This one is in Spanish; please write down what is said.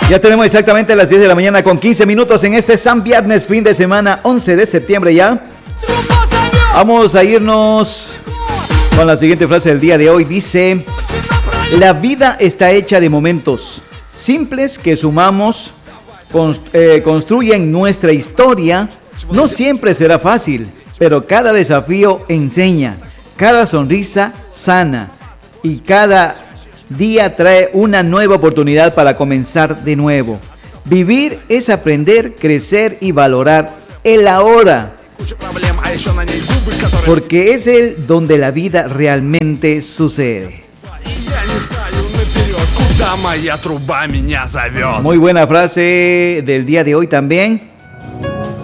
Ya tenemos exactamente las 10 de la mañana con 15 minutos en este San Viernes, fin de semana, 11 de septiembre ya. Vamos a irnos con la siguiente frase del día de hoy. Dice: la vida está hecha de momentos simples que sumamos, construyen nuestra historia. No siempre será fácil, pero cada desafío enseña, cada sonrisa sana y cada día trae una nueva oportunidad para comenzar de nuevo. Vivir es aprender, crecer y valorar el ahora, porque es el donde la vida realmente sucede. Muy buena frase del día de hoy también.